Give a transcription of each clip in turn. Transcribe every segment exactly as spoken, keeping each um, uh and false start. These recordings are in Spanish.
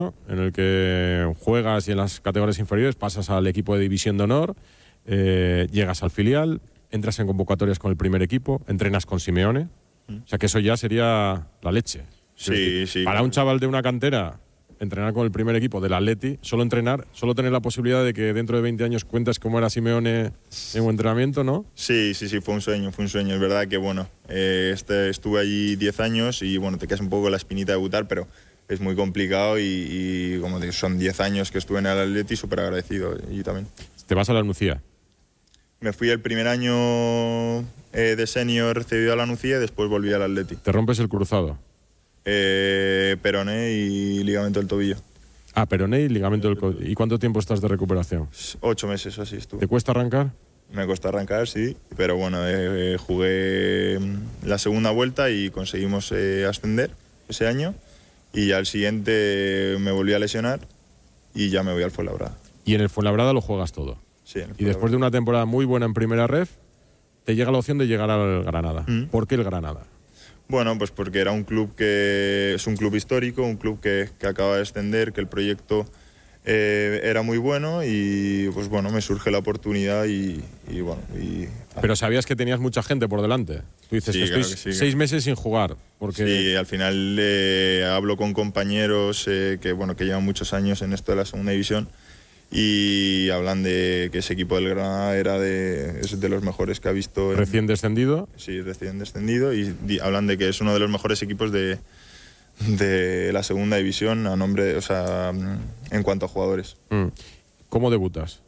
¿no? En el que juegas y en las categorías inferiores pasas al equipo de división de honor, eh, llegas al filial, entras en convocatorias con el primer equipo, entrenas con Simeone. O sea que eso ya sería la leche. Sí, decir, sí. Para un chaval de una cantera, entrenar con el primer equipo del Atleti, solo entrenar, solo tener la posibilidad de que dentro de veinte años cuentas cómo era Simeone en un entrenamiento, ¿no? Sí, sí, sí, fue un sueño, fue un sueño. Es verdad que, bueno, eh, este, estuve allí diez años y, bueno, te quedas un poco la espinita de debutar, pero es muy complicado y, y como te digo, son diez años que estuve en el Atleti, súper agradecido. Y también. Te vas a la Nucía. Me fui el primer año eh, de senior cedido a la Nucía y después volví al Atleti. Te rompes el cruzado. Eh, peroné y ligamento del tobillo. Ah, peroné y ligamento del tobillo. ¿Y cuánto tiempo estás de recuperación? Ocho meses o así estuve. ¿Te cuesta arrancar? Me costó arrancar, sí, pero bueno, eh, jugué la segunda vuelta y conseguimos eh, ascender ese año y ya al siguiente me volví a lesionar y ya me voy al Fuenlabrada. Y en el Fuenlabrada lo juegas todo. Sí, y después de una temporada muy buena en primera ref, te llega la opción de llegar al Granada. ¿Mm? ¿Por qué el Granada? Bueno, pues porque era un club que es un club histórico, un club que, que acaba de ascender, que el proyecto eh, era muy bueno y pues bueno, me surge la oportunidad y, y bueno. Y, Pero sabías que tenías mucha gente por delante. Tú dices, sí, estoy claro que sí, seis meses sin jugar. Porque... Sí, al final eh, hablo con compañeros eh, que, bueno, que llevan muchos años en esto de la segunda división y hablan de que ese equipo del Granada era de, es de los mejores que ha visto. En, ¿Recién descendido? Sí, recién descendido y di, hablan de que es uno de los mejores equipos de, de la segunda división a nombre, o sea, en cuanto a jugadores. Mm. ¿Cómo debutas?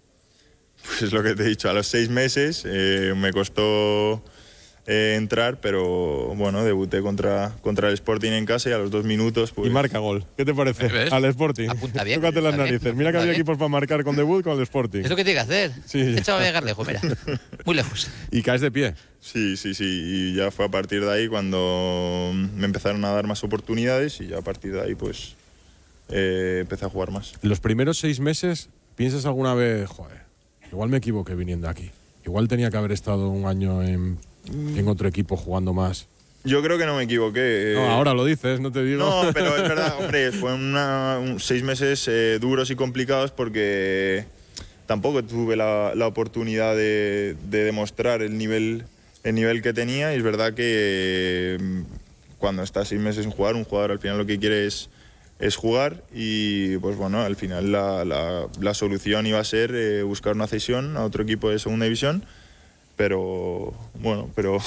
Pues es lo que te he dicho, a los seis meses eh, me costó eh, entrar, pero bueno, debuté contra, contra el Sporting en casa y a los dos minutos pues... Y marca gol. ¿Qué te parece? ¿Ves? Al Sporting. Apunta bien. Tócate las Bien, narices. Mira que había bien. equipos para marcar con debut con el Sporting. Es lo que tiene que hacer. Sí. Este chaval va a llegar lejos, mira. Muy lejos. Y caes de pie. Sí, sí, sí. Y ya fue a partir de ahí cuando me empezaron a dar más oportunidades y ya a partir de ahí pues eh, empecé a jugar más. Los primeros seis meses, ¿piensas alguna vez, joder, igual me equivoqué viniendo aquí? Igual tenía que haber estado un año en, en otro equipo jugando más. Yo creo que no me equivoqué. No, ahora lo dices, no te digo. No, pero es verdad, hombre, fueron una, un, seis meses eh, duros y complicados porque tampoco tuve la, la oportunidad de, de demostrar el nivel, el nivel que tenía y es verdad que eh, cuando estás seis meses sin jugar, un jugador al final lo que quiere es, es jugar y pues bueno, al final la, la, la solución iba a ser eh, buscar una cesión a otro equipo de segunda división. Pero bueno, pero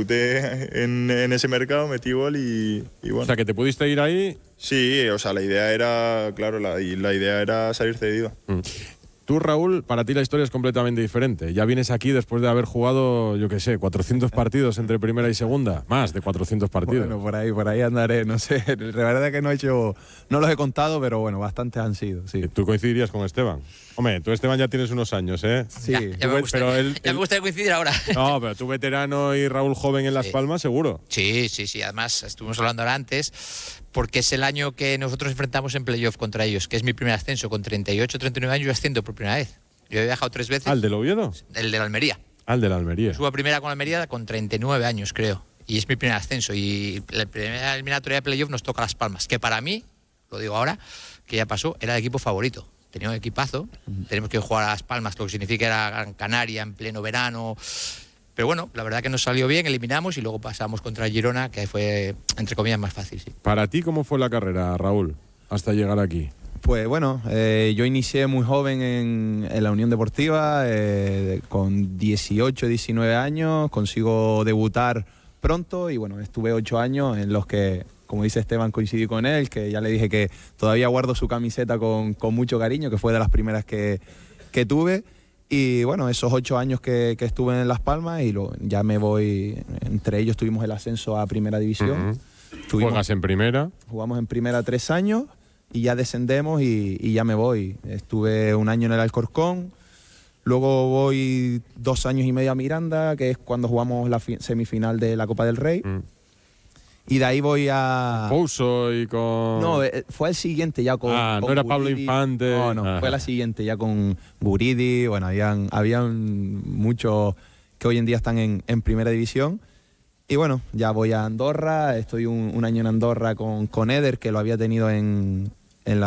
debuté en, en ese mercado, metí gol y, y bueno. O sea, que te pudiste ir ahí. Sí, o sea, la idea era, claro, la, la idea era salir cedido. Mm. Tú, Raúl, para ti la historia es completamente diferente. Ya vienes aquí después de haber jugado, yo qué sé, cuatrocientos partidos entre primera y segunda. Más de cuatrocientos partidos. Bueno, por ahí, por ahí andaré, no sé. La verdad que no he hecho, no los he contado, pero bueno, bastantes han sido, sí. ¿Tú coincidirías con Esteban? Hombre, tú, Esteban, ya tienes unos años, ¿eh? Sí. Ya, ya, me, gustaría, pero él, ya él... me gustaría coincidir ahora. No, pero tú veterano y Raúl joven en Las Sí. Palmas, seguro. Sí, sí, sí. Además, estuvimos hablando ahora antes, porque es el año que nosotros enfrentamos en playoff contra ellos, que es mi primer ascenso. Con treinta y ocho, treinta y nueve años yo asciendo por primera vez. Yo he viajado tres veces. ¿Al del Oviedo? El de la Almería. Al de la Almería. Subo a primera con Almería con treinta y nueve años, creo. Y es mi primer ascenso. Y la primera eliminatoria de playoff nos toca Las Palmas, que para mí, lo digo ahora, que ya pasó, era el equipo favorito. Tenía un equipazo. Tenemos que jugar a Las Palmas, lo que significa era Gran Canaria en pleno verano. Pero bueno, la verdad que nos salió bien, eliminamos y luego pasamos contra Girona, que fue, entre comillas, más fácil, sí. ¿Para ti cómo fue la carrera, Raúl, hasta llegar aquí? Pues bueno, eh, yo inicié muy joven en, en la Unión Deportiva, eh, con dieciocho, diecinueve años, consigo debutar pronto y bueno, estuve ocho años en los que, como dice Esteban, coincidí con él, que ya le dije que todavía guardo su camiseta con, con mucho cariño, que fue de las primeras que, que tuve. Y bueno, esos ocho años que, que estuve en Las Palmas y lo, ya me voy, entre ellos tuvimos el ascenso a Primera División. Uh-huh. Tuvimos, ¿Juegas en Primera? Jugamos en Primera tres años y ya descendemos y, y ya me voy. Estuve un año en el Alcorcón, luego voy dos años y medio a Miranda, que es cuando jugamos la fi- semifinal de la Copa del Rey. Mm. Y de ahí voy a... Pouso y con... No, eh, fue el siguiente ya con... Ah, con no era Pablo Guridi. Infante. No, no, Ajá. fue la siguiente ya con Guridi. Bueno, habían, habían muchos que hoy en día están en, en Primera División. Y bueno, ya voy a Andorra, estoy un, un año en Andorra con, con Eder, que lo había tenido en,